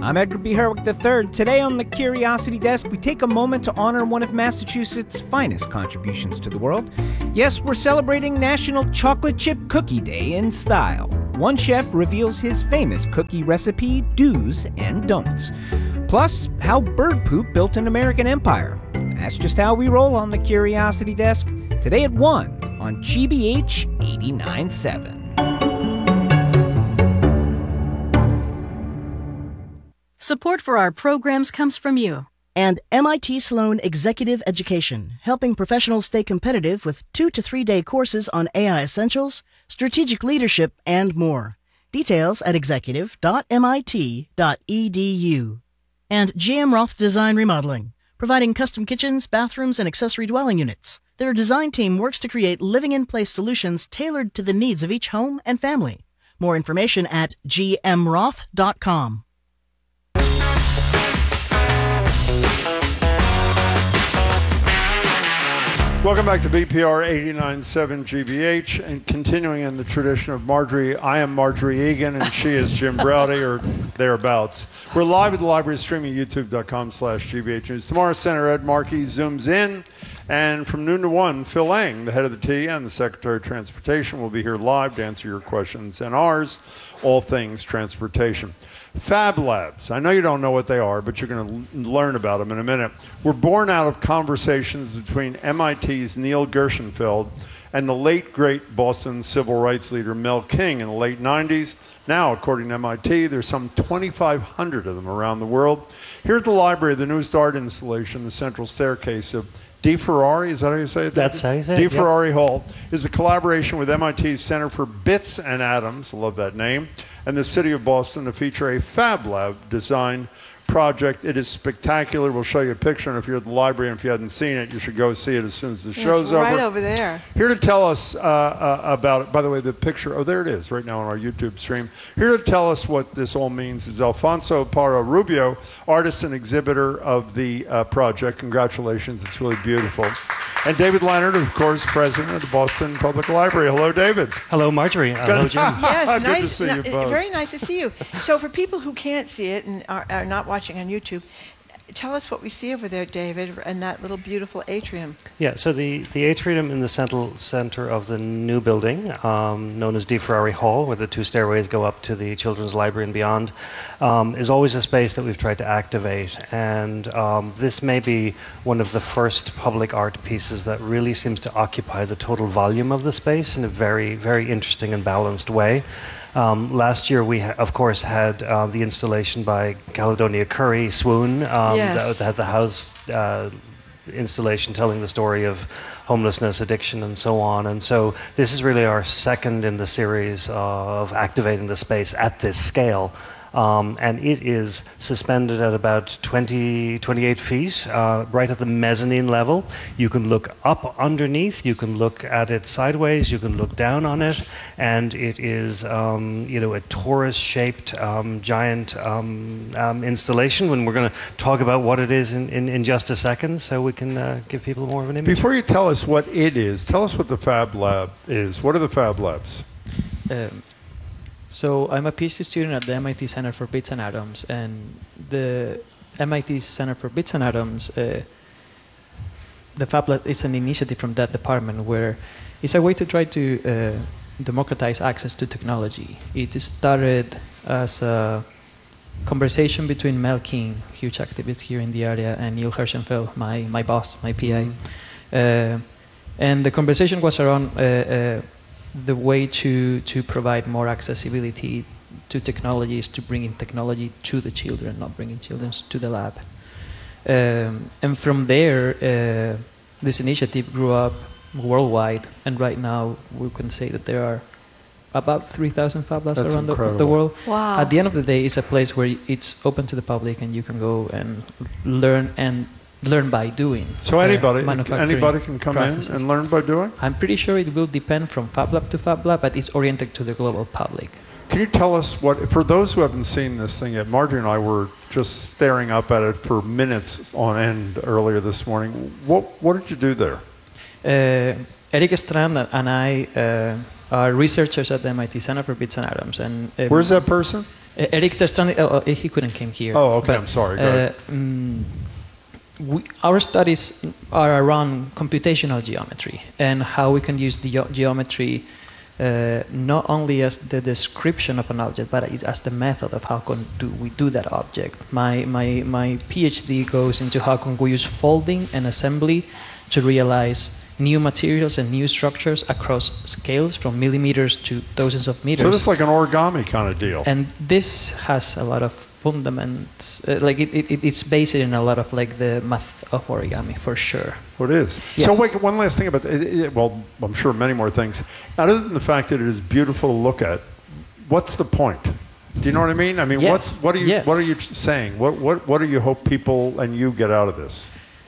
I'm Edgar B. Herwick III. Today on the Curiosity Desk, we take a moment to honor one of Massachusetts' finest contributions to the world. Yes, we're celebrating National Chocolate Chip Cookie Day in style. One chef reveals his famous cookie recipe, do's and don'ts. Plus, how bird poop built an American empire. That's just how we roll on the Curiosity Desk. Today at 1 on GBH 89.7. Support for our programs comes from you. And MIT Sloan Executive Education, helping professionals stay competitive with 2 to 3 day courses on AI essentials, strategic leadership, and more. Details at executive.mit.edu. And GM Roth Design Remodeling, providing custom kitchens, bathrooms, and accessory dwelling units. Their design team works to create living-in-place solutions tailored to the needs of each home and family. More information at gmroth.com. Welcome back to BPR 89.7 GBH, and continuing in the tradition of Marjorie. I am Marjorie Egan, and she is Jim Browdy, or thereabouts. We're live at the library, streaming youtube.com/GBH News. Tomorrow, Senator Ed Markey zooms in, and from noon to 1, Phil Lang, the head of the T and the Secretary of Transportation, will be here live to answer your questions and ours, all things transportation. Fab Labs. I know you don't know what they are, but you're going to learn about them in a minute. Were born out of conversations between MIT's Neil Gershenfeld and the late, great Boston civil rights leader Mel King in the late 90s. Now, according to MIT, there's some 2,500 of them around the world. Here at the library, the newest art installation, the central staircase of DeFerrari, is that how you say it? That's how you say it. DeFerrari Hall is a collaboration with MIT's Center for Bits and Atoms, I love that name, and the City of Boston to feature a Fab Lab design project. It is spectacular. We'll show you a picture, and if you're at the library and if you hadn't seen it, you should go see it as soon as the show's over. Right over there. Here to tell us about it, by the way, the picture, oh, there it is, right now on our YouTube stream. Here to tell us what this all means is Alfonso Parra Rubio, artist and exhibitor of the project. Congratulations, it's really beautiful. And David Leonard, of course, president of the Boston Public Library. Hello, David. Hello, Marjorie. Hello, Jim. Yes, Good to see you both. Very nice to see you. So for people who can't see it and are not watching on YouTube, tell us what we see over there, David, in that little beautiful atrium. Yeah, so the atrium in the center of the new building, known as DeFerrari Hall, where the 2 stairways go up to the Children's Library and beyond, is always a space that we've tried to activate. And this may be one of the first public art pieces that really seems to occupy the total volume of the space in a very, very interesting and balanced way. Last year, we, of course, had the installation by Caledonia Curry, Swoon, Yes. that had the house installation telling the story of homelessness, addiction, and so on. And so this is really our second in the series of activating the space at this scale. And it is suspended at about 28 feet, right at the mezzanine level. You can look up underneath, you can look at it sideways, you can look down on it, and it is, a torus-shaped giant installation. When we're going to talk about what it is in just a second, so we can give people more of an image. Before you tell us what it is, tell us what the Fab Lab is. What are the Fab Labs? So I'm a PhD student at the MIT Center for Bits and Atoms, and the MIT Center for Bits and Atoms, the Fab Lab is an initiative from that department where it's a way to try to democratize access to technology. It started as a conversation between Mel King, huge activist here in the area, and Neil Gershenfeld, my boss, my PI. And the conversation was around the way to provide more accessibility to technologies, to bringing technology to the children, not bringing children to the lab. And from there, this initiative grew up worldwide, and right now we can say that there are about 3,000 Fab Labs around the world. Wow. At the end of the day, it's a place where it's open to the public, and you can go and learn by doing. So anybody can come processes. in and learn by doing? I'm pretty sure it will depend from Fab Lab to Fab Lab, but it's oriented to the global public. Can you tell us what, for those who haven't seen this thing yet, Marjorie and I were just staring up at it for minutes on end earlier this morning. What did you do there? Eric Strand and I are researchers at the MIT Center for Bits and Atoms. And where's that person? Eric Testani, he couldn't come here. Oh, okay, I'm sorry. Go ahead. Our studies are around computational geometry and how we can use the geometry not only as the description of an object, but as the method of how we do that object. My PhD goes into how can we use folding and assembly to realize new materials and new structures across scales from millimeters to thousands of meters. So this is like an origami kind of deal. And this has a lot of fundaments, it's based in a lot of like the math of origami for sure. Well, it is. Yeah. So wait, one last thing about well, I'm sure many more things. Other than the fact that it is beautiful to look at, what's the point? Do you know what I mean? I mean, yes. what are you saying? What do you hope people and you get out of this?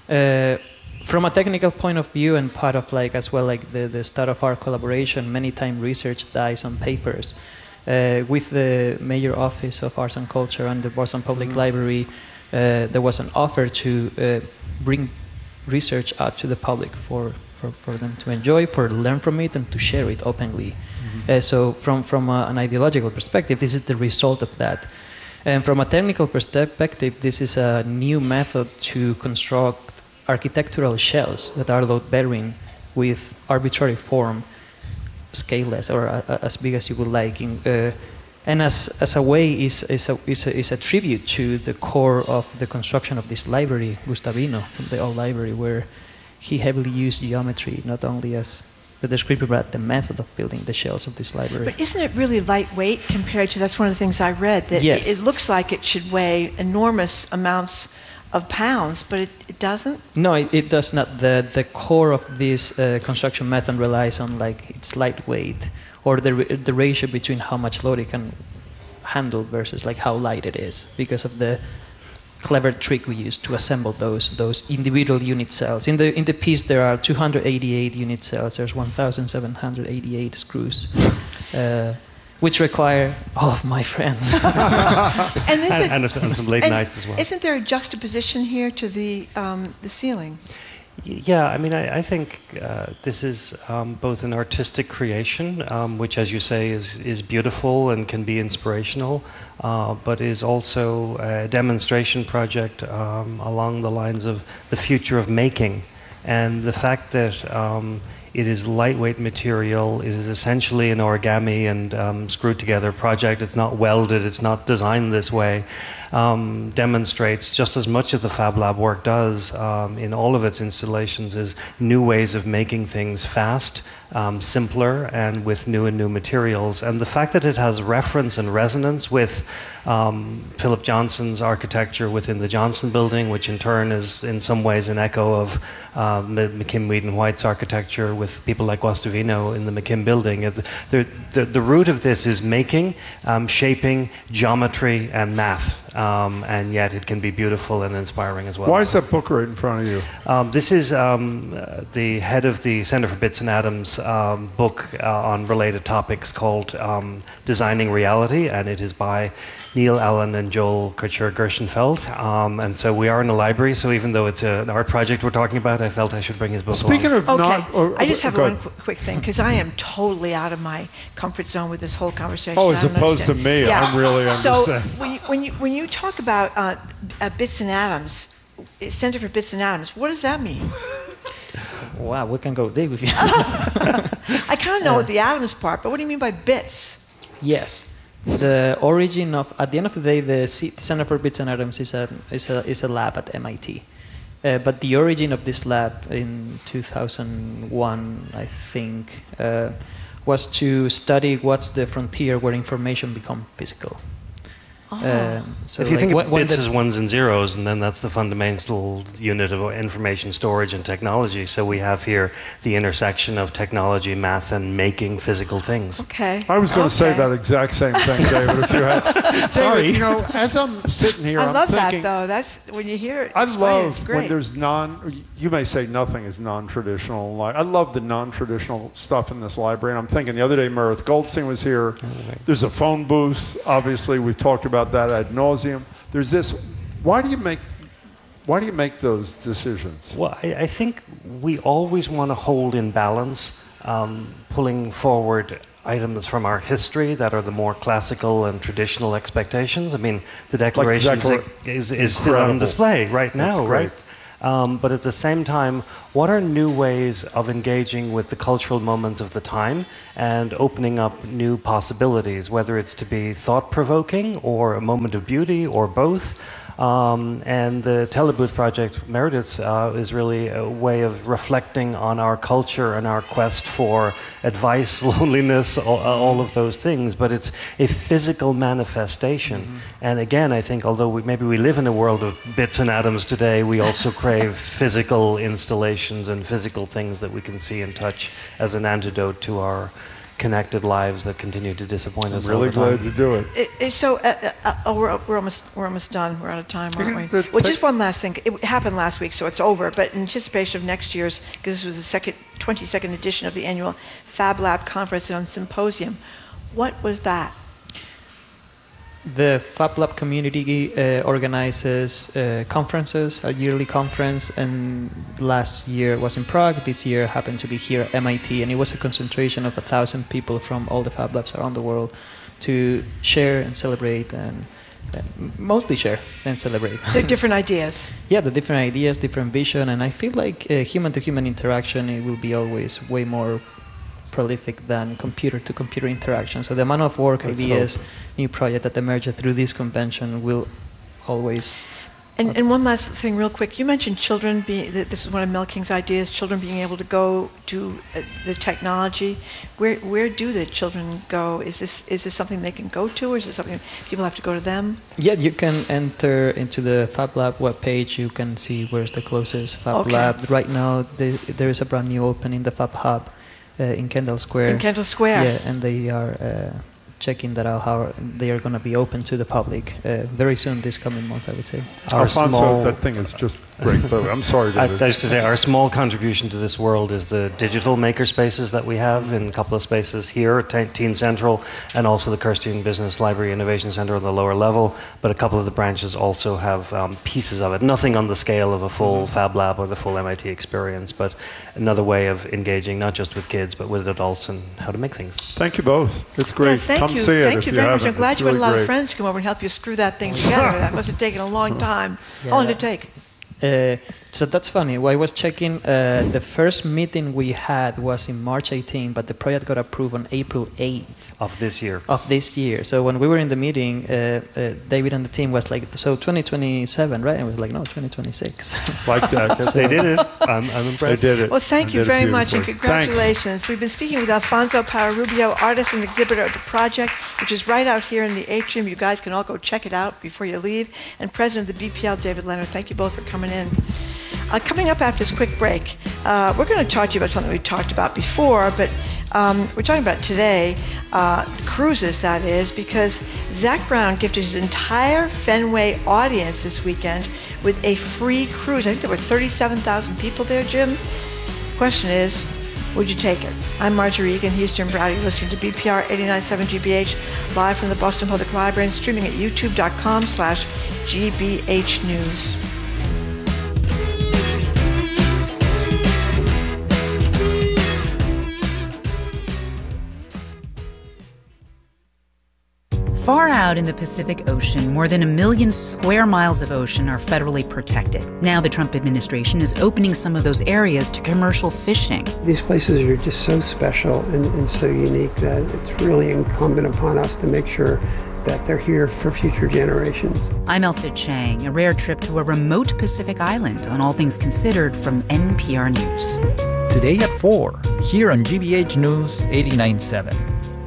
From a technical point of view and part of like as well like the start of our collaboration, many times research dies on papers. With the Major Office of Arts and Culture and the Boston Public Library, there was an offer to bring research out to the public for them to enjoy, for learn from it, and to share it openly. So from an ideological perspective, this is the result of that. And from a technical perspective, this is a new method to construct architectural shells that are load-bearing with arbitrary form, scaleless or as big as you would like, and as a way is a tribute to the core of the construction of this library, Gustavino, from the old library, where he heavily used geometry not only as the descriptor but the method of building the shells of this library. But isn't it really lightweight compared to? That's one of the things I read, that yes. It looks like it should weigh enormous amounts of pounds, but it doesn't? No, it does not. The core of this construction method relies on like its lightweight, or the ratio between how much load it can handle versus like how light it is, because of the clever trick we use to assemble those individual unit cells. In the piece there are 288 unit cells. There's 1,788 screws. Which require all of my friends. and some late nights as well. Isn't there a juxtaposition here to the ceiling? Yeah, I mean, I think this is both an artistic creation, which, as you say, is beautiful and can be inspirational, but is also a demonstration project along the lines of the future of making. And the fact that it is lightweight material. It is essentially an origami and screwed together project. It's not welded. It's not designed this way. Demonstrates just as much of the Fab Lab work does in all of its installations is new ways of making things fast, simpler, and with new materials. And the fact that it has reference and resonance with Philip Johnson's architecture within the Johnson Building, which in turn is in some ways an echo of McKim, Weed and White's architecture with people like Guastavino in the McKim Building. The root of this is making, shaping, geometry, and math. And yet it can be beautiful and inspiring as well. Why is that book right in front of you? This is the head of the Center for Bits and Atoms book on related topics called Designing Reality, and it is by Neil Allen and Joel Kircher-Gershenfeld. And so we are in a library, so even though it's an art project we're talking about, I felt I should bring his book Speaking along. of I just have one quick thing, because I am totally out of my comfort zone with this whole conversation. Oh, as opposed to me, yeah. I'm really understanding. So when you talk about Bits and Atoms, Center for Bits and Atoms, what does that mean? Wow, we can go deep with you. I kind of know the atoms part, but what do you mean by bits? Yes. The origin of, at the end of the day, the Center for Bits and Atoms is a lab at MIT. But the origin of this lab in 2001, I think, was to study what's the frontier where information becomes physical. So if you think of bits as ones and zeros, and then that's the fundamental unit of information storage and technology. So we have here the intersection of technology, math, and making physical things. Okay. I was going to say that exact same thing, David, if you had. Sorry. David, you know, as I'm sitting here, I love thinking, that, though. That's when you hear it. I love it's great. when there's you may say nothing is non-traditional. I love the non-traditional stuff in this library. And I'm thinking the other day, Meredith Goldstein was here. There's a phone booth. Obviously, we've talked about that ad nauseum. There's this. Why do you make those decisions? Well, I think we always want to hold in balance, pulling forward items from our history that are the more classical and traditional expectations. I mean, the Declaration is still on display right now, right? But at the same time, what are new ways of engaging with the cultural moments of the time and opening up new possibilities, whether it's to be thought-provoking or a moment of beauty or both? And the Telebooth project, Meredith's, is really a way of reflecting on our culture and our quest for advice, loneliness, all of those things. But it's a physical manifestation. Mm-hmm. And again, I think although maybe we live in a world of bits and atoms today, we also crave physical installations and physical things that we can see and touch as an antidote to our connected lives that continue to disappoint us. I'm really glad to do it. We're almost done. We're out of time, aren't we? Well, just one last thing. It happened last week, so it's over. But in anticipation of next year's, because this was the 22nd edition of the annual Fab Lab Conference and Symposium, what was that? The Fab Lab community organizes conferences, a yearly conference, and last year was in Prague. This year happened to be here at MIT, and it was a concentration of 1,000 people from all the Fab Labs around the world to share and celebrate, and mostly share and celebrate. They're different ideas. Yeah, the different ideas, different vision, and I feel like human-to-human interaction, it will be always way more prolific than computer-to-computer interaction. So the amount of work, ideas, new project that emerge through this convention will always... And one last thing real quick. You mentioned children being... This is one of Mel King's ideas, children being able to go to the technology. Where do the children go? Is this something they can go to, or is it something people have to go to them? Yeah, you can enter into the Fab Lab webpage. You can see where's the closest Fab Lab. Right now, there is a brand new opening, the Fab Hub, in Kendall Square. In Kendall Square. Yeah, and they are checking that out, how they are going to be open to the public very soon, this coming month, I would say. Alfonso, that thing is just great. I'm sorry, David. I was going to say, our small contribution to this world is the digital maker spaces that we have in a couple of spaces here at Teen Central, and also the Kirstein Business Library Innovation Center on the lower level. But a couple of the branches also have pieces of it. Nothing on the scale of a full Fab Lab or the full MIT experience, but another way of engaging not just with kids, but with adults and how to make things. Thank you both. It's great. Yeah, Come see it. Thank you very much. I'm glad you had a lot of friends come over and help you screw that thing together. That must have taken a long time. How long did it take? So that's funny. Well, I was checking. The first meeting we had was in March 18, but the project got approved on April 8th. Of this year. So when we were in the meeting, David and the team was like, so 2027, right? And I was like, no, 2026. Like that. They did it. I'm impressed. They did it. Well, thank you very much, and congratulations. Thanks. We've been speaking with Alfonso Pararrubio, artist and exhibitor of the project, which is right out here in the atrium. You guys can all go check it out before you leave. And President of the BPL, David Leonard, thank you both for coming in. Coming up after this quick break, we're going to talk to you about something we talked about before, but we're talking about today, cruises, that is, because Zach Brown gifted his entire Fenway audience this weekend with a free cruise. I think there were 37,000 people there, Jim. Question is, would you take it? I'm Marjorie Egan. He's Jim Browdy. Listening to BPR 89.7 GBH, live from the Boston Public Library and streaming at youtube.com/GBH News. Far out in the Pacific Ocean, more than 1 million square miles of ocean are federally protected. Now the Trump administration is opening some of those areas to commercial fishing. These places are just so special and so unique that it's really incumbent upon us to make sure that they're here for future generations. I'm Elsa Chang, a rare trip to a remote Pacific island on All Things Considered from NPR News. Today at 4, here on GBH News 89.7.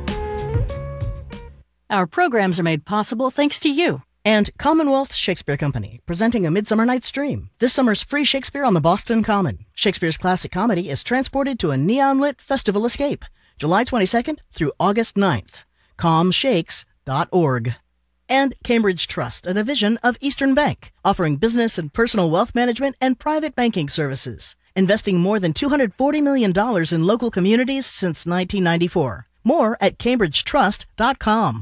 Our programs are made possible thanks to you. And Commonwealth Shakespeare Company, presenting A Midsummer Night's Dream. This summer's free Shakespeare on the Boston Common. Shakespeare's classic comedy is transported to a neon-lit festival escape, July 22nd through August 9th. comshakes.org. And Cambridge Trust, a division of Eastern Bank, offering business and personal wealth management and private banking services, investing more than $240 million in local communities since 1994. More at cambridgetrust.com.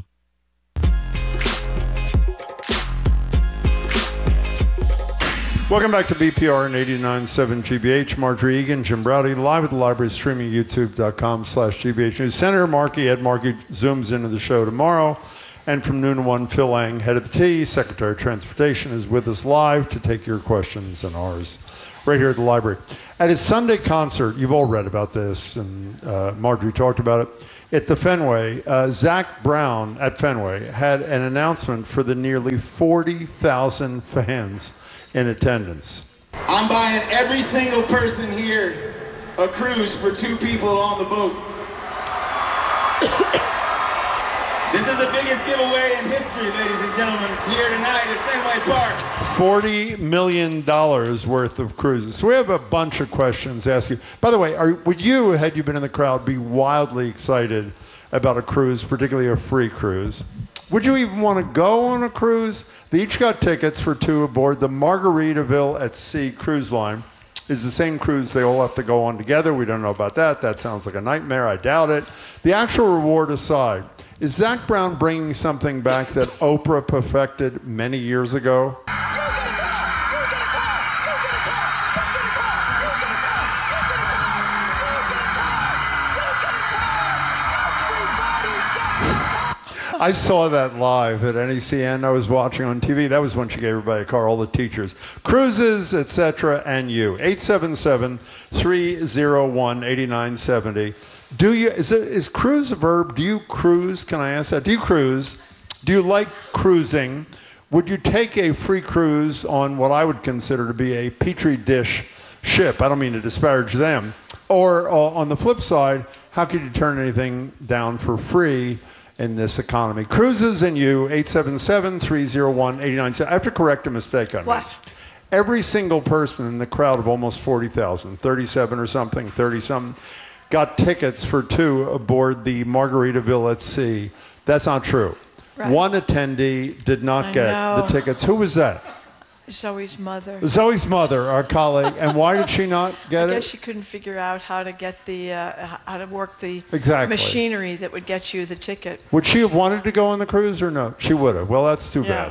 Welcome back to BPR and 89.7 GBH. Marjorie Egan, Jim Braude, live at the library, streaming youtube.com/GBH News. Senator Markey, Ed Markey, zooms into the show tomorrow. And from noon to 1, Phil Lang, head of the T, Secretary of Transportation, is with us live to take your questions and ours right here at the library. At his Sunday concert, you've all read about this, and Marjorie talked about it, at the Fenway, Zach Brown at Fenway had an announcement for the nearly 40,000 fans in attendance. I'm buying every single person here a cruise for 2 people on the boat. This is the biggest giveaway in history, ladies and gentlemen, here tonight at Fenway Park. $40 million worth of cruises. So we have a bunch of questions to ask you. By the way, would you, had you been in the crowd, be wildly excited about a cruise, particularly a free cruise? Would you even want to go on a cruise? They each got tickets for 2 aboard the Margaritaville at Sea cruise line. Is the same cruise they all have to go on together. We don't know about that. That sounds like a nightmare. I doubt it. The actual reward aside, is Zach Brown bringing something back that Oprah perfected many years ago? I saw that live at NECN. I was watching on TV. That was when she gave everybody a car, all the teachers. Cruises, etc., and you. 877-301-8970. Do you, is cruise a verb? Do you cruise? Can I ask that? Do you cruise? Do you like cruising? Would you take a free cruise on what I would consider to be a petri dish ship? I don't mean to disparage them. Or on the flip side, how could you turn anything down for free in this economy? Cruises and you, 877-301-8970. I have to correct a mistake on this. Every single person in the crowd of almost 40,000, 37 or something, 30-something, got tickets for 2 aboard the Margaritaville at Sea. That's not true. Right. One attendee did not get the tickets. Who was that? Zoe's mother. Zoe's mother, our colleague. And why did she not get it? I guess she couldn't figure out how to get the how to work the machinery that would get you the ticket. Would she have wanted to go on the cruise or no? She would have. Well, that's too bad.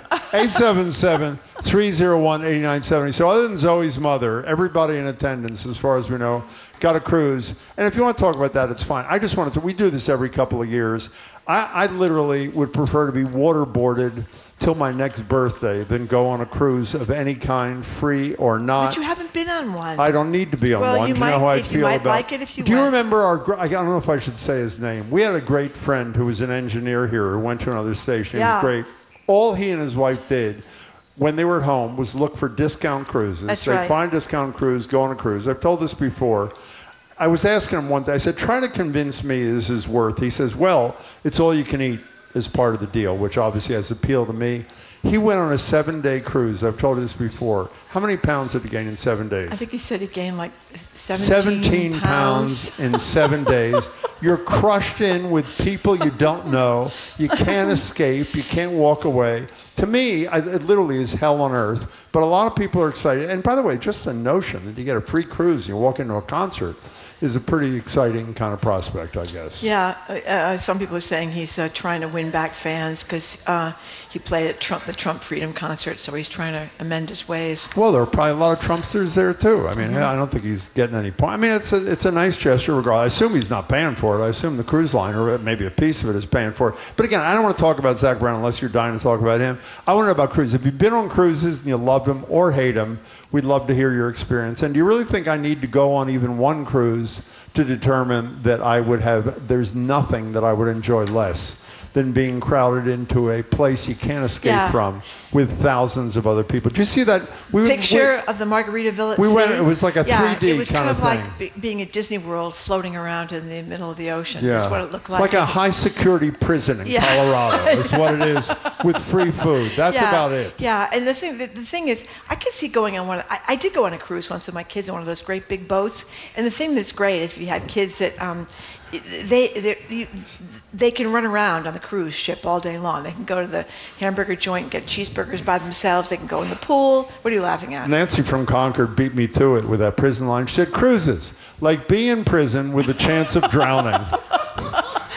877-301-8970. So other than Zoe's mother, everybody in attendance, as far as we know, got a cruise. And if you want to talk about that, it's fine. I just wanted to, we do this every couple of years. I literally would prefer to be waterboarded till my next birthday than go on a cruise of any kind, free or not. But you haven't been on one. I don't need to be on one. You know how I feel might about like it if you Do you went. remember I don't know if I should say his name. We had a great friend who was an engineer here who went to another station. Yeah. He was great. All he and his wife did when they were at home was look for discount cruises. That's They'd right. find a discount cruise, go on a cruise. I've told this before. I was asking him one day, I said, try to convince me this is worth. He says, well, it's all you can eat as part of the deal, which obviously has appealed to me. He went on a 7-day cruise. I've told you this before. How many pounds did he gain in 7 days? I think he said he gained like 17 pounds in 7 days. You're crushed in with people you don't know. You can't escape. You can't walk away. To me, it literally is hell on earth. But a lot of people are excited. And by the way, just the notion that you get a free cruise and you walk into a concert is a pretty exciting kind of prospect, I guess. Yeah, some people are saying he's trying to win back fans because he played at the Trump Freedom Concert, so he's trying to amend his ways. Well, there are probably a lot of Trumpsters there, too. I mean, I don't think he's getting any point. I mean, it's a nice gesture, regardless. I assume he's not paying for it. I assume the cruise line, or maybe a piece of it, is paying for it. But again, I don't want to talk about Zach Brown unless you're dying to talk about him. I want to know about cruises. If you've been on cruises and you love them or hate them, we'd love to hear your experience. And do you really think I need to go on even one cruise to determine that there's nothing that I would enjoy less than being crowded into a place you can't escape from with thousands of other people. Do you see that? Picture of the Margaritaville at Sea? It was like a 3D it was kind of thing. Like being at Disney World floating around in the middle of the ocean. Yeah. That's what it looked like. It's like a high-security prison in Colorado. Is what it is with free food. That's about it. Yeah, and the thing is, I could see going on one. I did go on a cruise once with my kids on one of those great big boats. And the thing that's great is if you have kids that they can run around on the cruise ship all day long. They can go to the hamburger joint and get cheeseburgers by themselves. They can go in the pool. What are you laughing at? Nancy from Concord beat me to it with that prison line. She said, cruises, like being in prison with a chance of drowning.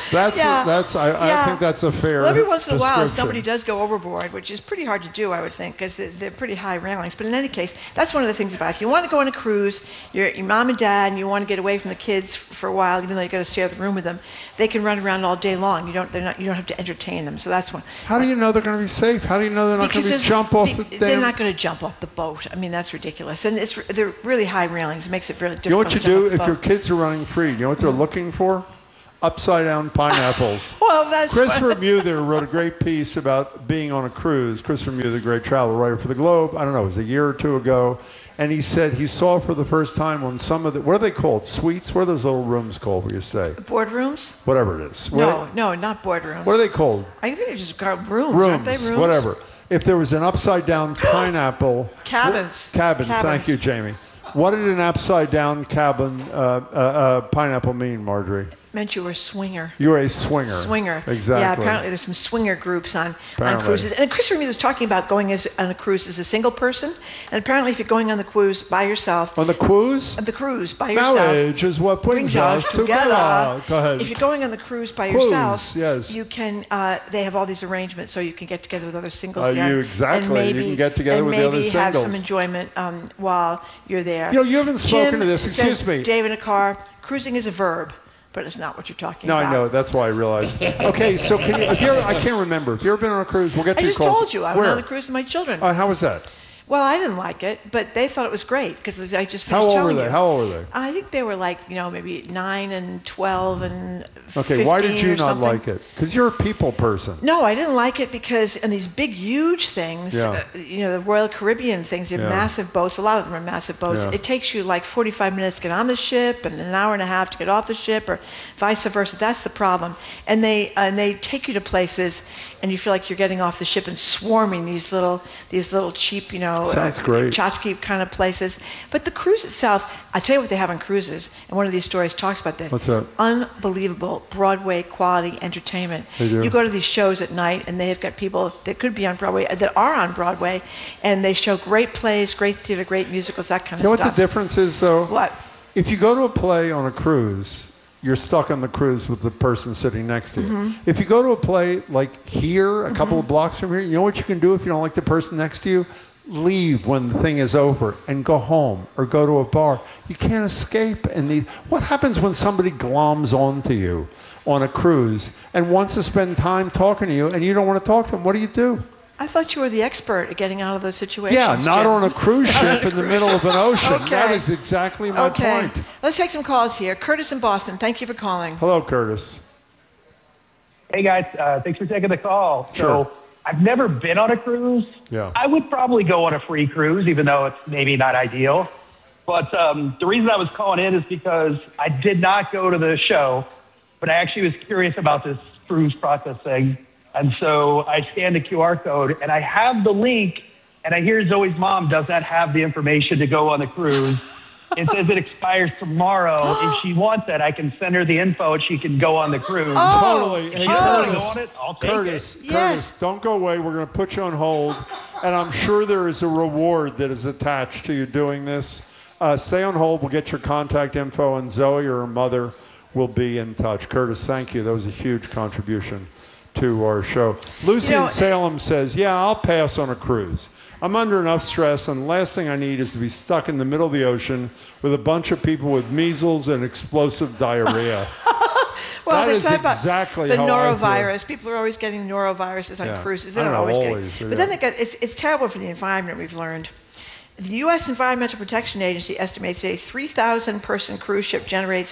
I think that's a fair. Well, every once in a while, description. somebody does go overboard, which is pretty hard to do, I would think, because they're pretty high railings. But in any case, that's one of the things about it. If you want to go on a cruise, your mom and dad, and you want to get away from the kids for a while, even though you got to share the room with them, they can run around all day long. You don't have to entertain them. So that's one. How do you know they're going to be safe? How do you know they're not going to jump off the damn? They're not going to jump off the boat. I mean, that's ridiculous. And they're really high railings. It makes it really difficult. You know what you do if boat. your kids are running free? You know what they're looking for? Upside down pineapples. Well, that's Christopher Mew there wrote a great piece about being on a cruise. Christopher Mew, the great travel writer for the Globe, I don't know, it was a year or two ago. And he said he saw for the first time on some of the, what are they called? Suites? What are those little rooms called where you stay? Boardrooms? Whatever it is. No, not boardrooms. What are they called? I think they're just called rooms. Rooms, Aren't they rooms? whatever. If there was an upside down pineapple. Cabins. Cabins. Thank you, Jamie. What did an upside down cabin pineapple mean, Marjorie? Meant you were a swinger. You were a swinger. Swinger. Exactly. Yeah, apparently there's some swinger groups on cruises. And Christopher Mew was talking about going on a cruise as a single person. And apparently if you're going on the cruise by yourself. On the cruise? On the cruise by yourself. Marriage is what brings us together. Go ahead. If you're going on the cruise by yourself, you can. They have all these arrangements so you can get together with other singles there. Exactly. And maybe, you can get together with the other singles. And maybe have some enjoyment while you're there. You know, you haven't spoken Jim to this. Excuse me. Dave in a car. Cruising is a verb. But it's not what you're talking about. No, I know. That's why I realized. Okay, so can you, I can't remember. Have you ever been on a cruise? We'll get to your calls. I just told you. I went Where? on a cruise with my children. How was that? Well, I didn't like it, but they thought it was great because I just finished telling you. How old were they? I think they were like, maybe 9 and 12 and 15 Okay, why did you or not something. like it? Because you're a people person. No, I didn't like it because on these big, huge things, the Royal Caribbean things, you have massive boats. A lot of them are massive boats. Yeah. It takes you like 45 minutes to get on the ship and an hour and a half to get off the ship, or vice versa. That's the problem. And they take you to places, and you feel like you're getting off the ship and swarming these little cheap, Sounds great. tchotchke kind of places. But the cruise itself, I tell you what they have on cruises, and one of these stories talks about this. What's that? Unbelievable Broadway quality entertainment. They do. You go to these shows at night, and they have got people that could be on Broadway, that are on Broadway, and they show great plays, great theater, great musicals, that kind of You know stuff. what the difference is, though? What? If you go to a play on a cruise, you're stuck on the cruise with the person sitting next to you. Mm-hmm. If you go to a play like here, a couple of blocks from here, you know what you can do if you don't like the person next to you? Leave when the thing is over and go home or go to a bar. You can't escape. What happens when somebody gloms onto you on a cruise and wants to spend time talking to you and you don't want to talk to them? What do you do? I thought you were the expert at getting out of those situations. Yeah, not Jim. on a cruise ship in the middle of an ocean. Okay. That is exactly my point. Let's take some calls here. Curtis in Boston, thank you for calling. Hello, Curtis. Hey, guys. Thanks for taking the call. Sure. So I've never been on a cruise. Yeah. I would probably go on a free cruise, even though it's maybe not ideal. But the reason I was calling in is because I did not go to the show, but I actually was curious about this cruise process thing. And so I scanned the QR code, and I have the link, and I hear Zoe's mom does not have the information to go on the cruise. It says it expires tomorrow. If she wants it, I can send her the info, and she can go on the cruise. Totally. Hey, Curtis, go on it, I'll take Curtis, it. Yes. Curtis, don't go away. We're going to put you on hold, and I'm sure there is a reward that is attached to you doing this. Stay on hold. We'll get your contact info, and Zoe or her mother will be in touch. Curtis, thank you. That was a huge contribution to our show. Lucy in Salem says, yeah, I'll pass on a cruise. I'm under enough stress, and the last thing I need is to be stuck in the middle of the ocean with a bunch of people with measles and explosive diarrhea. Well, that they is talk about exactly the how I feel. norovirus. People are always getting noroviruses on cruises. They're not always getting. But then it's terrible for the environment, we've learned. The U.S. Environmental Protection Agency estimates a 3,000-person cruise ship generates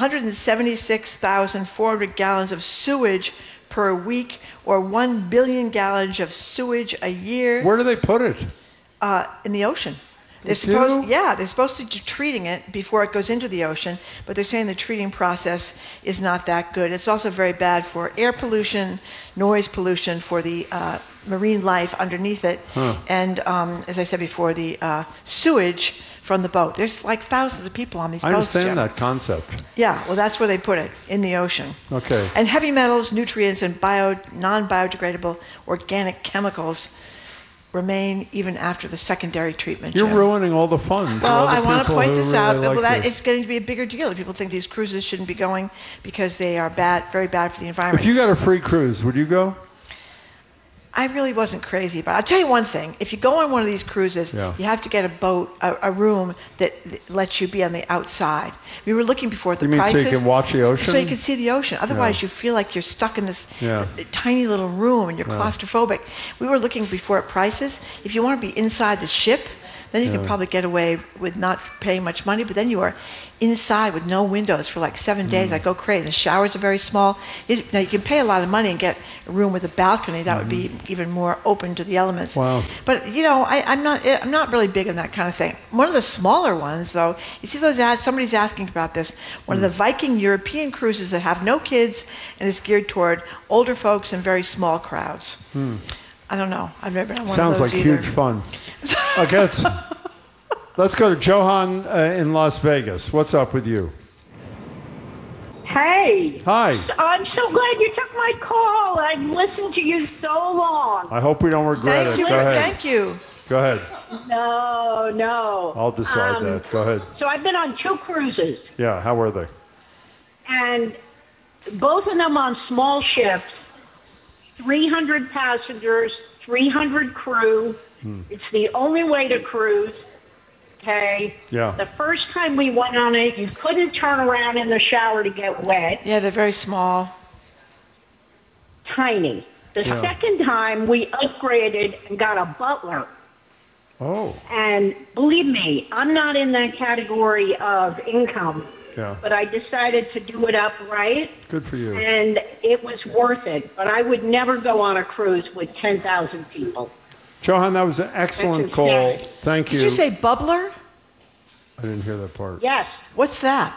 176,400 gallons of sewage per week, or 1 billion gallons of sewage a year. Where do they put it? In the ocean. They're supposed to be treating it before it goes into the ocean, but they're saying the treating process is not that good. It's also very bad for air pollution, noise pollution, for the marine life underneath it, and as I said before, the sewage from the boat. There's like thousands of people on these boats. I understand Jim. that concept. Yeah, well, that's where they put it, in the ocean. Okay. And heavy metals, nutrients, and non-biodegradable organic chemicals remain even after the secondary treatment. You're Jim. ruining all the fun. Well, I want to point this out. Like That it's getting to be a bigger deal. People think these cruises shouldn't be going because they are bad, very bad for the environment. If you got a free cruise, would you go? I really wasn't crazy, but I'll tell you one thing. If you go on one of these cruises, you have to get a boat, a room that lets you be on the outside. We were looking before at the prices. So you can watch the ocean? So you can see the ocean. Otherwise, you feel like you're stuck in this tiny little room and you're claustrophobic. We were looking before at prices. If you want to be inside the ship, then you can probably get away with not paying much money, but then you are inside with no windows for like 7 days. I go crazy. The showers are very small. Now, you can pay a lot of money and get a room with a balcony. That would be even more open to the elements. Wow. But, I'm not really big on that kind of thing. One of the smaller ones, though, you see those ads, somebody's asking about this, one of the Viking European cruises that have no kids and is geared toward older folks and very small crowds. I don't know. I've never been on one Sounds of those like either. huge fun. Okay, let's go to Johan in Las Vegas. What's up with you? Hey. Hi. I'm so glad you took my call. I've listened to you so long. I hope we don't regret it. Go ahead. Thank you. Go ahead. No. I'll decide that. Go ahead. So I've been on 2 cruises. Yeah, how were they? And both of them on small ships, 300 passengers, 300 crew. It's the only way to cruise. Okay. Yeah. The first time we went on it, you couldn't turn around in the shower to get wet. Yeah, they're very small. Tiny. The second time, we upgraded and got a butler. Oh. And believe me, I'm not in that category of income. Yeah. But I decided to do it upright. Good for you. And it was worth it. But I would never go on a cruise with 10,000 people. Johan, that was an excellent call. Thank you. Did you say bubbler? I didn't hear that part. Yes. What's that?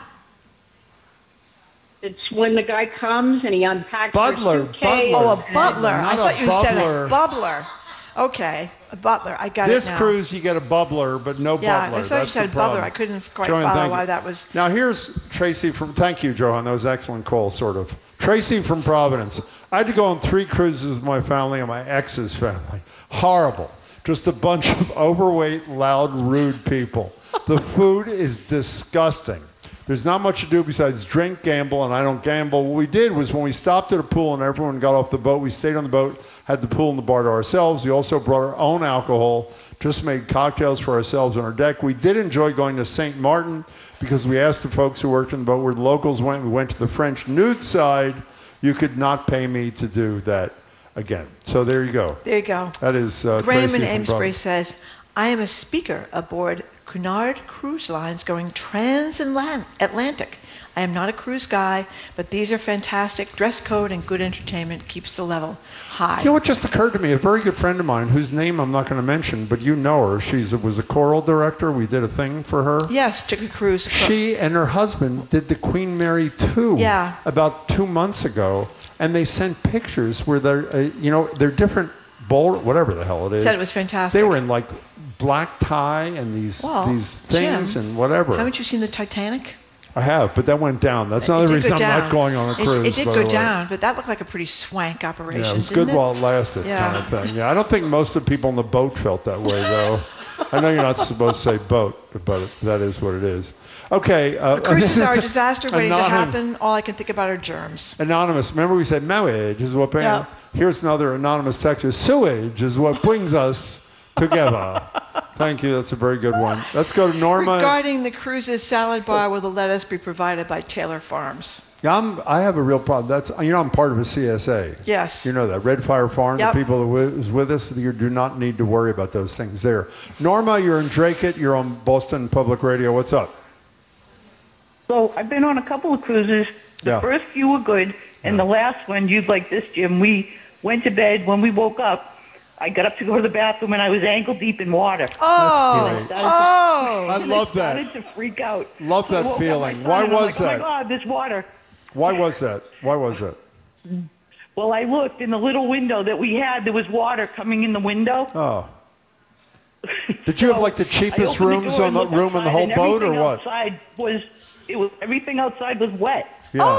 It's when the guy comes and he unpacks Butler. your suitcase. Oh, a butler. Not I thought a you said bubbler. a bubbler. Okay, a butler. I got This it now. cruise, you get a bubbler, but no Yeah, butler. I thought you That's said the problem. bubbler. I couldn't quite Johan, follow thank why you. that was. Now, here's Tracy from... Thank you, Johan. That was an excellent call, sort of. Tracy from Providence. I had to go on 3 cruises with my family and my ex's family. Horrible. Just a bunch of overweight, loud, rude people. The food is disgusting. There's not much to do besides drink, gamble, and I don't gamble. What we did was when we stopped at a pool and everyone got off the boat, we stayed on the boat, had the pool and the bar to ourselves. We also brought our own alcohol, just made cocktails for ourselves on our deck. We did enjoy going to St. Martin because we asked the folks who worked in the boat where the locals went. We went to the French nude side. You could not pay me to do that again. So there you go. There you go. That is Graham Tracy in from Amesbury Providence. says, I am a speaker aboard Cunard Cruise Lines going transatlantic. I am not a cruise guy, but these are fantastic. Dress code and good entertainment keeps the level high. You know what just occurred to me? A very good friend of mine, whose name I'm not going to mention, but you know her. She was a choral director. We did a thing for her. Yes, took a cruise. She and her husband did the Queen Mary 2 about 2 months ago, and they sent pictures where they're, they're different whatever the hell it is. Said it was fantastic. They were in like black tie and these things Jim, and whatever. Haven't you seen the Titanic? I have, but that went down. That's another reason I'm not going on a cruise. It did by go the way. down, but that looked like a pretty swank operation. Yeah, it was didn't good while it lasted, kind of thing. Yeah, I don't think most of the people on the boat felt that way, though. I know you're not supposed to say boat, but that is what it is. Okay. Cruises are a disaster waiting to Anonymous. happen. All I can think about are germs. Anonymous. Remember we said marriage is what brings... Yeah. Here's another anonymous texter. Sewage is what brings us together. Thank you. That's a very good one. Let's go to Norma. Regarding the cruises, salad bar will the lettuce be provided by Taylor Farms? Yeah, I have a real problem. That's I'm part of a CSA. Yes. You know that. Red Fire Farm, Yep. the people that was with us, you do not need to worry about those things there. Norma, you're in Dracut. You're on Boston Public Radio. What's up? So I've been on a couple of cruises. The first few were good, and the last one, you'd like this, Jim. We went to bed. When we woke up, I got up to go to the bathroom, and I was ankle deep in water. Oh, I love that. I started to freak out. Love that I woke up feeling. my Why son, and I'm was like, that? Oh, my God, this water. Why was that? Why was that? Well, I looked in the little window that we had. There was water coming in the window. Oh. Did you have like the cheapest I opened rooms door on and the looked room on the outside, whole and boat or everything what? Outside everything outside was wet. Yeah.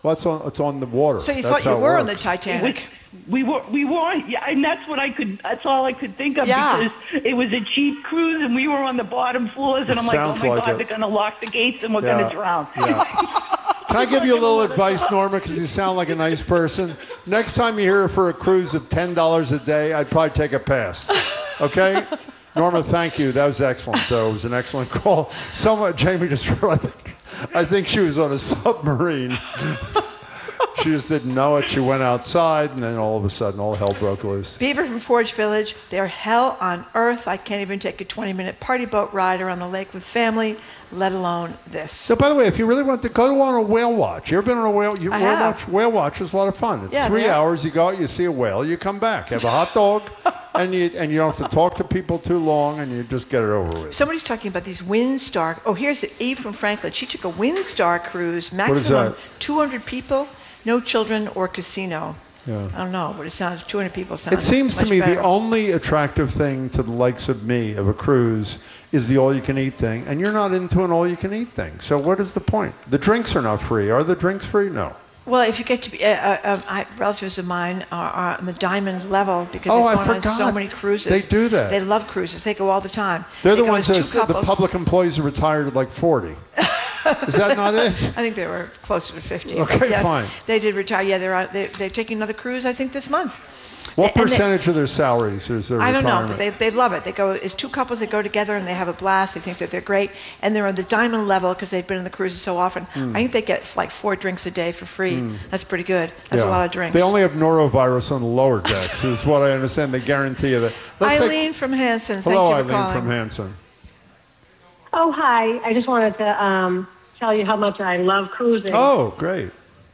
Well, it's on the water. So you That's thought you how it were on works. the Titanic. We were on, yeah, and that's all I could think of Yeah. because it was a cheap cruise and we were on the bottom floors and I'm like, oh sounds my like God, it. they're going to lock the gates and we're Yeah. going to drown. Yeah. Can I give you a little advice, Norma, because you sound like a nice person? Next time you hear for a cruise of $10 a day, I'd probably take a pass. Okay? Norma, thank you. That was excellent, though. It was an excellent call. Jamie just realized, I think she was on a submarine. She just didn't know it. She went outside, and then all of a sudden, all hell broke loose. Beaver from Forge Village, they're hell on earth. I can't even take a 20-minute party boat ride around the lake with family, let alone this. So, by the way, if you really want to go on a whale watch, you ever been on a whale? I have. Whale watch is a lot of fun. It's Yeah, 3 they are. hours. You go out, you see a whale, you come back, have a hot dog, and you don't have to talk to people too long, and you just get it over with. Somebody's talking about these Windstar. Oh, here's Eve from Franklin. She took a Windstar cruise, What is maximum that? 200 people, no children or casino. Yeah. I don't know, but it sounds 200 people sounds It seems to much me better. the only attractive thing to the likes of me of a cruise is the all-you-can-eat thing, and you're not into an all-you-can-eat thing. So what is the point? The drinks are not free. Are the drinks free? No. Well, if you get to be relatives of mine are on the diamond level because Oh, they've I gone on so forgot. many cruises. They do that. They love cruises. They go all the time. They're They the go ones as that two the couples. public employees are retired at like 40. Is that not it? I think they were closer to 50. Okay, Yes, fine. They did retire. Yeah, they're taking another cruise, I think, this month. What And they- percentage of their salaries is their I don't know, retirement? but they love it. They go, it's two couples that go together and they have a blast. They think that they're great. And they're on the diamond level because they've been on the cruises so often. I think they get like 4 drinks a day for free. That's pretty good. That's a Yeah. lot of drinks. They only have norovirus on the lower decks, is what I understand. They guarantee you that. Let's take- Eileen from Hanson. Thank Hello, you for Eileen calling. from Hanson. Oh, hi. I just wanted to tell you how much I love cruising. Oh, great.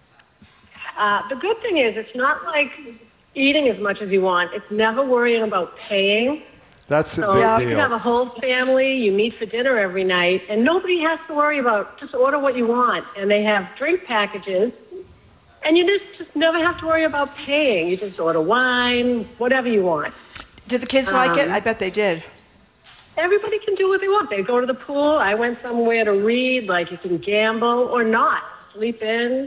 The good thing is it's not like eating as much as you want. It's never worrying about paying. That's a So big you deal. can have a whole family, you meet for dinner every night, and nobody has to worry about, just order what you want. And they have drink packages, and you just never have to worry about paying. You just order wine, whatever you want. Did the kids like it? I bet they did. Everybody can do what they want. They go to the pool. I went somewhere to read, like you can gamble or not, sleep in.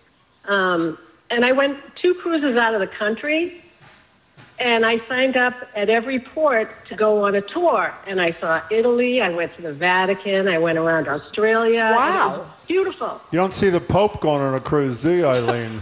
And I went 2 cruises out of the country, and I signed up at every port to go on a tour. And I saw Italy, I went to the Vatican, I went around Australia. Wow. It was beautiful. You don't see the Pope going on a cruise, do you, Eileen?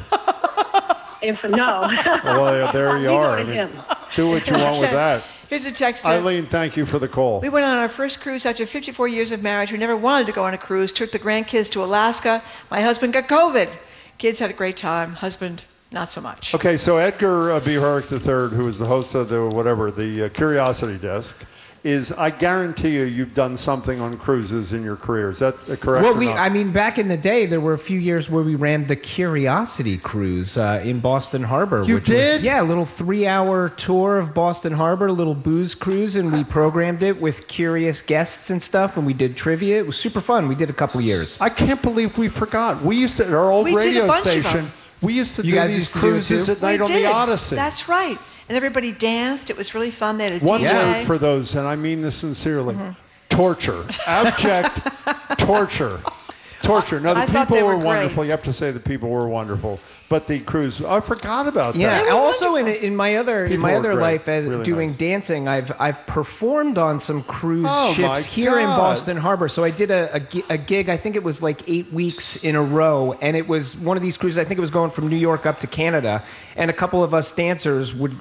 No. Well, there you Leave it are. I with mean, him. do what you want with that. Here's a text. Eileen, thank you for the call. We went on our first cruise after 54 years of marriage. We never wanted to go on a cruise. Took the grandkids to Alaska. My husband got COVID. Kids had a great time. Husband, not so much. Okay, so Edgar B. Herrick III, who is the host of the Curiosity Desk, I guarantee you've done something on cruises in your career. Is that correct? Well, or not? back in the day, there were a few years where we ran the Curiosity Cruise in Boston Harbor. You which did? Was, yeah, a little 3-hour tour of Boston Harbor, a little booze cruise, and we programmed it with curious guests and stuff, and we did trivia. It was super fun. We did a couple years. I can't believe we forgot. We used to, at our old We did a radio bunch of station, them. we used to You do guys these used to do it cruises too? at night We on the did. Odyssey. That's right. And everybody danced. It was really fun. They had a One DJ. word for those, and I mean this sincerely. Torture. Abject torture. Torture. Now, I the thought people they were were great. wonderful. You have to say the people were wonderful. But the cruise, I forgot about that. Yeah. Also, in my other People were great. life as Really doing nice. dancing, I've performed on some cruise Oh, my ships here in God. Boston Harbor. So I did a gig. I think it was like 8 weeks in a row, and it was one of these cruises. I think it was going from New York up to Canada, and a couple of us dancers would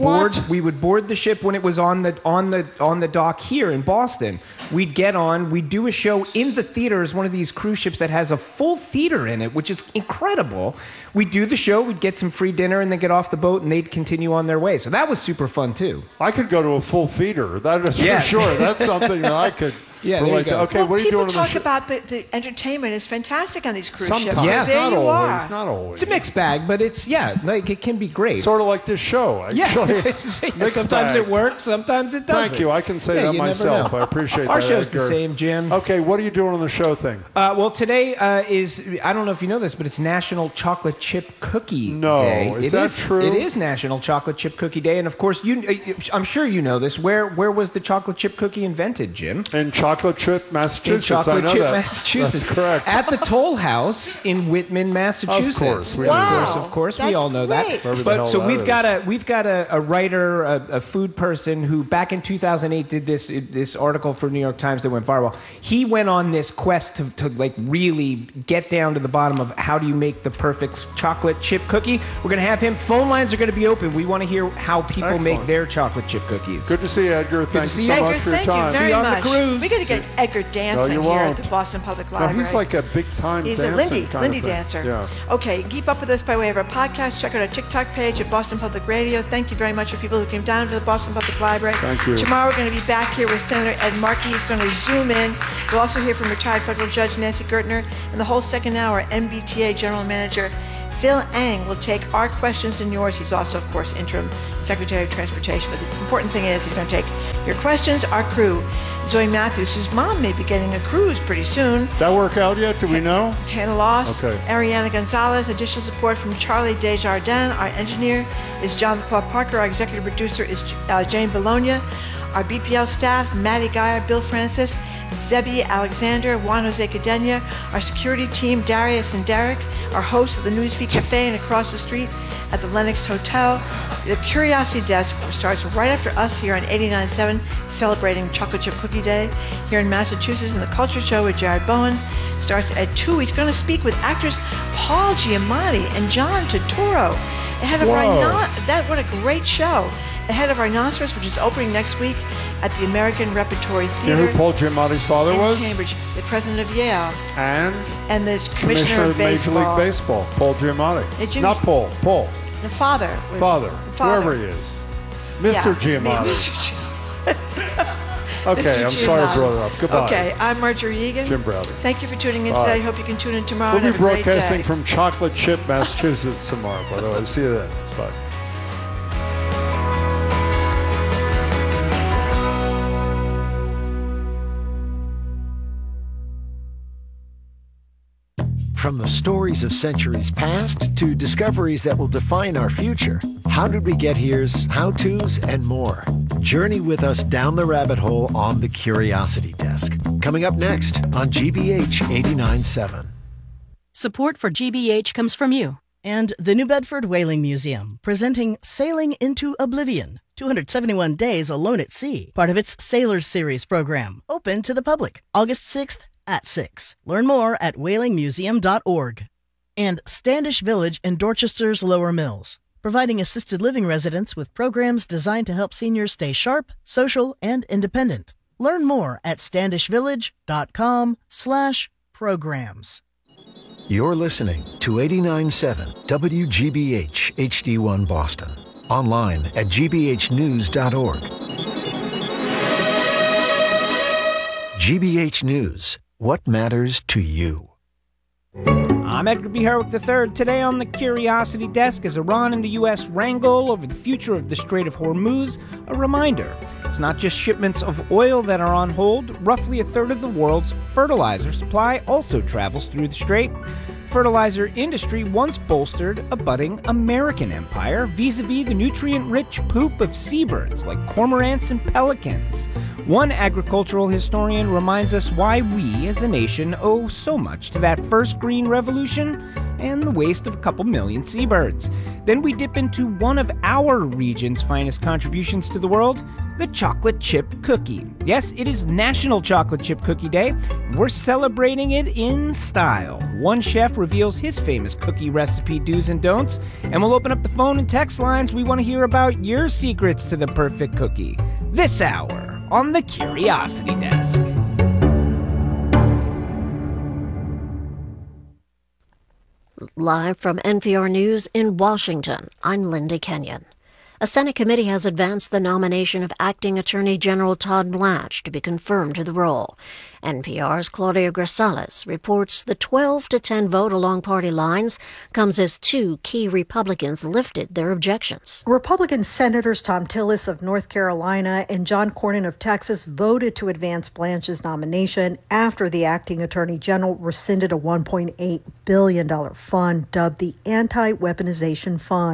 board the ship when it was on the dock here in Boston. We'd get on. We'd do a show in the theater. As one of these cruise ships that has a full theater in it, which is incredible. We'd do the show, we'd get some free dinner, and then get off the boat, and they'd continue on their way. So that was super fun, too. I could go to a full feeder. That is Yeah. for sure. That's something that I could Yeah, there you relate to. go. Okay, Well, what are you people doing on the talk ship? about the entertainment is fantastic on these cruise ships. Sometimes. Yeah. There not you always. are. Not always. It's a mixed bag, but it's, it can be great. Sort of like this show, Yeah. actually. Mixed Sometimes bag. it works, sometimes it doesn't. Thank you. I can say Yeah, that you never myself. know. I appreciate Our that. show's the Edgar. same, Jim. Okay, what are you doing on the show thing? Well, today is, I don't know if you know this, but it's National Chocolate Chip Cookie No, Day. is that true? It is National Chocolate Chip Cookie Day. And, of course, I'm sure you know this. Where was the chocolate chip cookie invented, Jim? In Chocolate Chip, Massachusetts. In Chocolate I know Chip, that. Massachusetts. That's correct. At the Toll House in Whitman, Massachusetts. Of course. Of course, we all know great. that. But so we've got a writer, a food person who back in 2008 did this article for New York Times that went viral. He went on this quest to like really get down to the bottom of how do you make the perfect chocolate chip cookie. We're going to have him. Phone lines are going to be open. We want to hear how people make their chocolate chip cookies. Good to see you, Edgar. Thank you so much for your time. Thank you very much. On the cruise. We got to get Edgar dancing here at the Boston Public Library. No, he's like a big-time He's dancing a Lindy dancer. Yeah. Okay, keep up with us by way of our podcast. Check out our TikTok page at Boston Public Radio. Thank you very much for people who came down to the Boston Public Library. Thank you. Tomorrow we're going to be back here with Senator Ed Markey. He's going to zoom in. We'll also hear from retired federal judge Nancy Gertner. And the whole second hour, MBTA General Manager Phil Ang will take our questions and yours. He's also, of course, interim Secretary of Transportation. But the important thing is he's going to take your questions. Our crew, Zoe Matthews, whose mom may be getting a cruise pretty soon. That work out yet? Do we know? Hannah Loss. Okay. Ariana Gonzalez. Additional support from Charlie Desjardins. Our engineer is John Claude Parker. Our executive producer is Jane Bologna. Our BPL staff, Maddie Geyer, Bill Francis, Zebi Alexander, Juan Jose Cadena. Our security team, Darius and Derek. Our hosts at the Newsfeed Cafe and across the street at the Lenox Hotel. The Curiosity Desk starts right after us here on 89.7, celebrating Chocolate Chip Cookie Day here in Massachusetts. And the Culture Show with Jared Bowen starts at 2. He's going to speak with actors Paul Giamatti and John Turturro ahead of what a great show. Ahead of Rhinoceros, which is opening next week at the American Repertory Theater. You know who Paul Giamatti's father was? Cambridge, the president of Yale. And the commissioner of Major League Baseball, Paul Giamatti. Not Paul. The father. Whoever he is. Mr. Giamatti. Okay, I'm sorry I brought it up. Goodbye. Okay, I'm Marjorie Egan. Jim Browder. Thank you for tuning in today. Hope you can tune in tomorrow. We'll be broadcasting from Chocolate Chip, Massachusetts tomorrow, by the way. See you then. Bye. From the stories of centuries past to discoveries that will define our future, How Did We Get Here's how-tos and more. Journey with us down the rabbit hole on the Curiosity Desk. Coming up next on GBH 89.7. Support for GBH comes from you. And the New Bedford Whaling Museum, presenting Sailing into Oblivion, 271 Days Alone at Sea, part of its Sailors Series program, open to the public, August 6th at 6. Learn more at whalingmuseum.org. And Standish Village in Dorchester's Lower Mills, providing assisted living residents with programs designed to help seniors stay sharp, social, and independent. Learn more at standishvillage.com/programs. You're listening to 89.7 WGBH HD1 Boston. Online at gbhnews.org. GBH News. What matters to you? I'm Edgar B. Herwick III. Today on the Curiosity Desk, as Iran and the U.S. wrangle over the future of the Strait of Hormuz, a reminder. It's not just shipments of oil that are on hold. Roughly a third of the world's fertilizer supply also travels through the strait. Fertilizer industry once bolstered a budding American empire vis-a-vis the nutrient-rich poop of seabirds like cormorants and pelicans. One agricultural historian reminds us why we as a nation owe so much to that first green revolution and the waste of a couple million seabirds. Then we dip into one of our region's finest contributions to the world, the chocolate chip cookie. Yes, it is National Chocolate Chip Cookie Day. We're celebrating it in style. One chef reveals his famous cookie recipe do's and don'ts, and we'll open up the phone and text lines. We want to hear about your secrets to the perfect cookie. This hour on the Curiosity Desk. Live from NPR News in Washington, I'm Linda Kenyon. A Senate committee has advanced the nomination of Acting Attorney General Todd Blanche to be confirmed to the role. NPR's Claudia Grisales reports the 12-10 vote along party lines comes as two key Republicans lifted their objections. Republican Senators Tom Tillis of North Carolina and John Cornyn of Texas voted to advance Blanche's nomination after the acting attorney general rescinded a $1.8 billion fund dubbed the Anti-Weaponization Fund.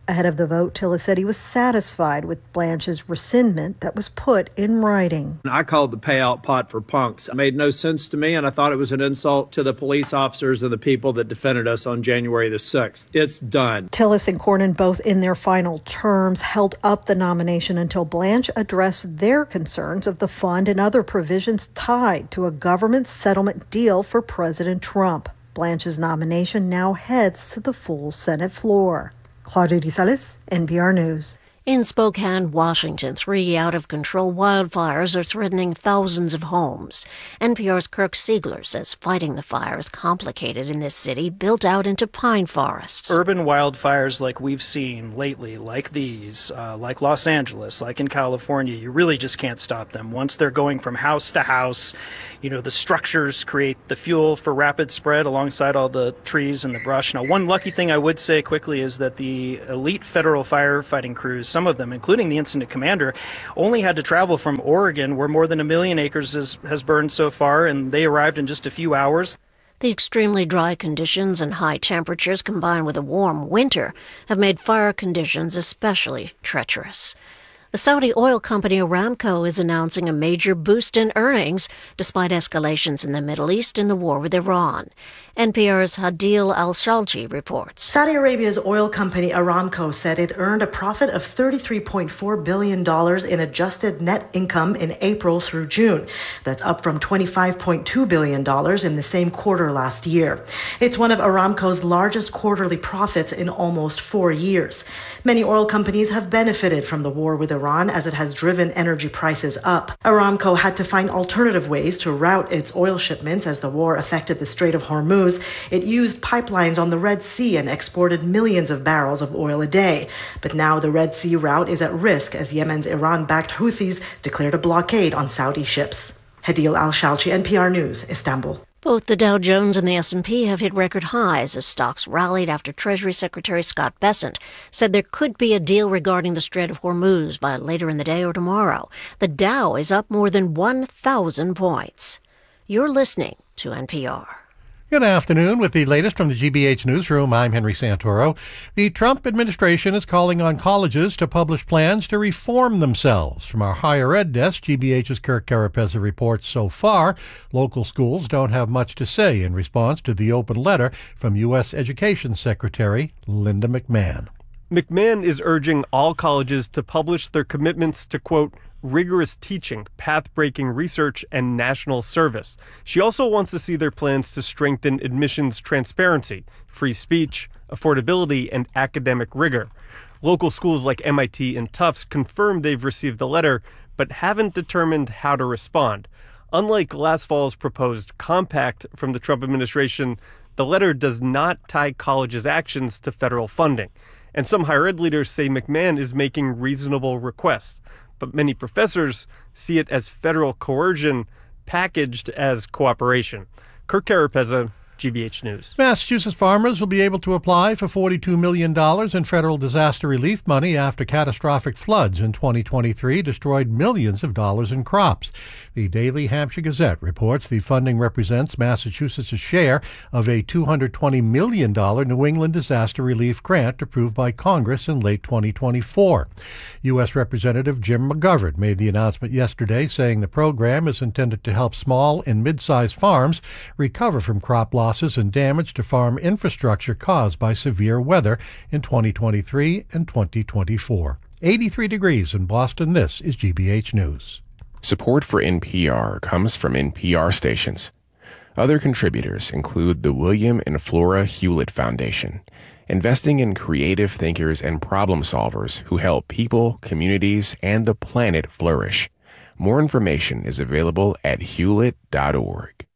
Ahead of the vote, Tillis said he was satisfied with Blanche's rescindment that was put in writing. I called the payout pot for punks. It made no sense to me, and I thought it was an insult to the police officers and the people that defended us on January the 6th. It's done. Tillis and Cornyn, both in their final terms, held up the nomination until Blanche addressed their concerns of the fund and other provisions tied to a government settlement deal for President Trump. Blanche's nomination now heads to the full Senate floor. Claudia Rizales, NPR News. In Spokane, Washington, 3 out-of-control wildfires are threatening thousands of homes. NPR's Kirk Siegler says fighting the fire is complicated in this city built out into pine forests. Urban wildfires like we've seen lately, like these, like Los Angeles, like in California, you really just can't stop them. Once they're going from house to house, the structures create the fuel for rapid spread alongside all the trees and the brush. Now, one lucky thing I would say quickly is that the elite federal firefighting crews, some of them, including the incident commander, only had to travel from Oregon, where more than 1 million acres has burned so far, and they arrived in just a few hours. The extremely dry conditions and high temperatures combined with a warm winter have made fire conditions especially treacherous. The Saudi oil company Aramco is announcing a major boost in earnings despite escalations in the Middle East and the war with Iran. NPR's Hadil Al-Shalchi reports. Saudi Arabia's oil company Aramco said it earned a profit of $33.4 billion in adjusted net income in April through June. That's up from $25.2 billion in the same quarter last year. It's one of Aramco's largest quarterly profits in almost 4 years. Many oil companies have benefited from the war with Iran as it has driven energy prices up. Aramco had to find alternative ways to route its oil shipments as the war affected the Strait of Hormuz. It used pipelines on the Red Sea and exported millions of barrels of oil a day. But now the Red Sea route is at risk as Yemen's Iran-backed Houthis declared a blockade on Saudi ships. Hadil Al-Shalchi, NPR News, Istanbul. Both the Dow Jones and the S&P have hit record highs as stocks rallied after Treasury Secretary Scott Bessent said there could be a deal regarding the Strait of Hormuz by later in the day or tomorrow. The Dow is up more than 1,000 points. You're listening to NPR. Good afternoon. With the latest from the GBH Newsroom, I'm Henry Santoro. The Trump administration is calling on colleges to publish plans to reform themselves. From our higher ed desk, GBH's Kirk Carapezza reports so far, local schools don't have much to say in response to the open letter from U.S. Education Secretary Linda McMahon. McMahon is urging all colleges to publish their commitments to, quote, rigorous teaching, path-breaking research, and national service. She also wants to see their plans to strengthen admissions transparency, free speech, affordability, and academic rigor. Local schools like MIT and Tufts confirmed they've received the letter, but haven't determined how to respond. Unlike last fall's proposed compact from the Trump administration, the letter does not tie colleges' actions to federal funding. And some higher ed leaders say McMahon is making reasonable requests. But many professors see it as federal coercion packaged as cooperation. Kirk Carapezza, GBH News. Massachusetts farmers will be able to apply for $42 million in federal disaster relief money after catastrophic floods in 2023 destroyed millions of dollars in crops. The Daily Hampshire Gazette reports the funding represents Massachusetts' share of a $220 million New England disaster relief grant approved by Congress in late 2024. U.S. Representative Jim McGovern made the announcement yesterday, saying the program is intended to help small and mid-sized farms recover from crop losses and damage to farm infrastructure caused by severe weather in 2023 and 2024. 83 degrees in Boston. This is GBH News. Support for NPR comes from NPR stations. Other contributors include the William and Flora Hewlett Foundation, investing in creative thinkers and problem solvers who help people, communities, and the planet flourish. More information is available at hewlett.org.